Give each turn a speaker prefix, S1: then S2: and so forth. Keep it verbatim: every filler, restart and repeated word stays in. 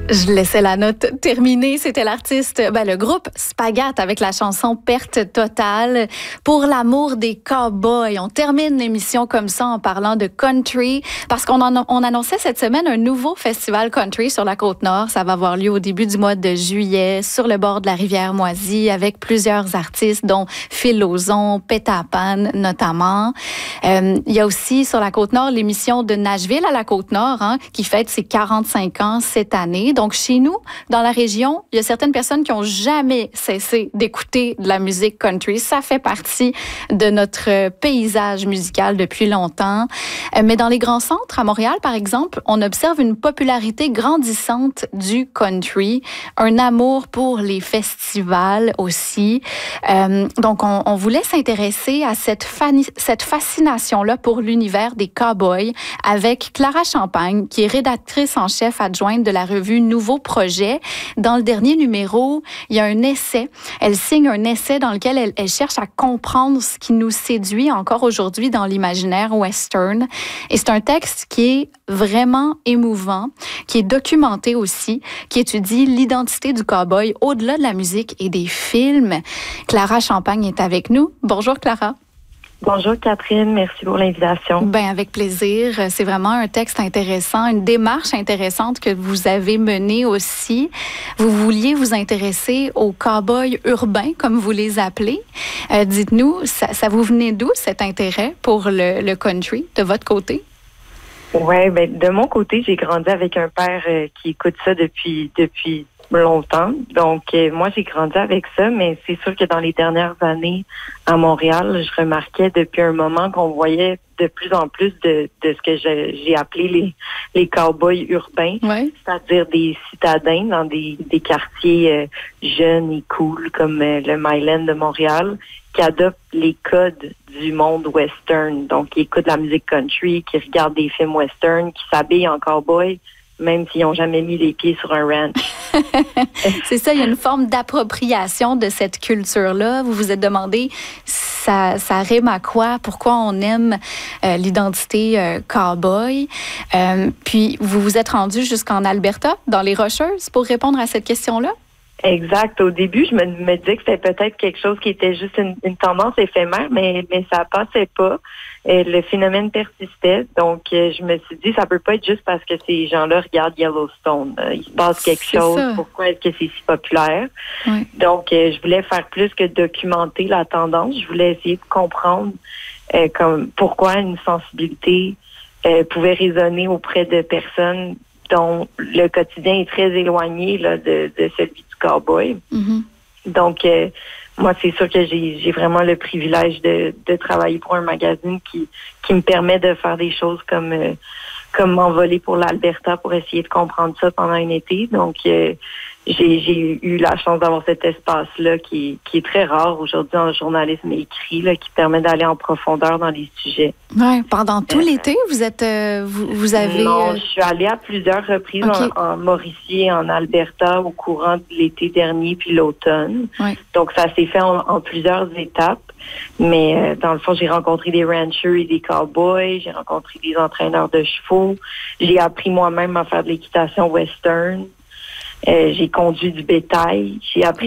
S1: Je laissais la note terminer. C'était l'artiste, ben, le groupe Spagat avec la chanson Perte totale pour l'amour des cow-boys. On termine l'émission comme ça en parlant de country parce qu'on en, on annonçait cette semaine un nouveau festival country sur la Côte-Nord. Ça va avoir lieu au début du mois de juillet sur le bord de la rivière Moisy avec plusieurs artistes dont Phil Lauzon, Peta Pan notamment. Euh, il y a aussi sur la Côte-Nord l'émission de Nashville à la Côte-Nord hein, qui fête ses quarante-cinq ans cette année. Donc, chez nous, dans la région, il y a certaines personnes qui ont jamais cessé d'écouter de la musique country. Ça fait partie de notre paysage musical depuis longtemps. Mais dans les grands centres, à Montréal, par exemple, on observe une popularité grandissante du country, un amour pour les festivals aussi. Euh, donc, on, on voulait s'intéresser à cette, fani- cette fascination-là pour l'univers des cow-boys avec Clara Champagne, qui est rédactrice en chef adjointe de la revue Nouveau Projet. Dans le dernier numéro, il y a un essai. Elle signe un essai dans lequel elle, elle cherche à comprendre ce qui nous séduit encore aujourd'hui dans l'imaginaire western. Et c'est un texte qui est vraiment émouvant, qui est documenté aussi, qui étudie l'identité du cowboy au-delà de la musique et des films. Clara Champagne est avec nous. Bonjour Clara.
S2: Bonjour Catherine, merci pour l'invitation.
S1: Ben avec plaisir. C'est vraiment un texte intéressant, une démarche intéressante que vous avez menée aussi. Vous vouliez vous intéresser aux cow-boys urbains, comme vous les appelez. Euh, dites-nous, ça, ça vous venait d'où cet intérêt pour le, le country de votre côté?
S2: Ouais, ben de mon côté, j'ai grandi avec un père euh, qui écoute ça depuis depuis longtemps. Donc euh, moi j'ai grandi avec ça, mais c'est sûr que dans les dernières années à Montréal, je remarquais depuis un moment qu'on voyait de plus en plus de, de ce que je, j'ai appelé les les cow-boys urbains,
S1: ouais.
S2: C'est-à-dire des citadins dans des des quartiers euh, jeunes et cool comme euh, le Myland de Montréal, qui adoptent les codes du monde western. Donc, qui écoutent la musique country, qui regardent des films western, qui s'habillent en cowboy, même s'ils n'ont jamais mis les pieds sur un ranch.
S1: C'est ça, il y a une forme d'appropriation de cette culture-là. Vous vous êtes demandé, ça, ça rime à quoi? Pourquoi on aime euh, l'identité euh, cowboy? Euh, puis, vous vous êtes rendu jusqu'en Alberta, dans les Rocheuses, pour répondre à cette question-là?
S2: Exact. Au début, je me, me disais que c'était peut-être quelque chose qui était juste une, une tendance éphémère, mais mais ça passait pas. Et le phénomène persistait. Donc, euh, je me suis dit, ça peut pas être juste parce que ces gens-là regardent Yellowstone. Euh, il se passe quelque
S1: c'est
S2: chose.
S1: Ça.
S2: Pourquoi est-ce que c'est si populaire?
S1: Oui.
S2: Donc, euh, je voulais faire plus que documenter la tendance. Je voulais essayer de comprendre euh, comme pourquoi une sensibilité euh, pouvait résonner auprès de personnes dont le quotidien est très éloigné là, de, de celui du cowboy.
S1: Mm-hmm.
S2: Donc, euh, moi, c'est sûr que j'ai, j'ai vraiment le privilège de, de travailler pour un magazine qui, qui me permet de faire des choses comme, euh, comme m'envoler pour l'Alberta pour essayer de comprendre ça pendant un été. Donc, euh, j'ai, j'ai eu la chance d'avoir cet espace-là qui, qui est très rare aujourd'hui en journalisme écrit, là, qui permet d'aller en profondeur dans les sujets.
S1: Ouais, pendant tout euh, l'été, vous êtes, euh, vous, vous avez.
S2: Non, je suis allée à plusieurs reprises okay. en, en Mauricie et en Alberta au courant de l'été dernier puis l'automne.
S1: Ouais.
S2: Donc ça s'est fait en, en plusieurs étapes. Mais euh, dans le fond, j'ai rencontré des ranchers et des cowboys, j'ai rencontré des entraîneurs de chevaux, j'ai appris moi-même à faire de l'équitation western. Euh, j'ai conduit du bétail. J'ai appris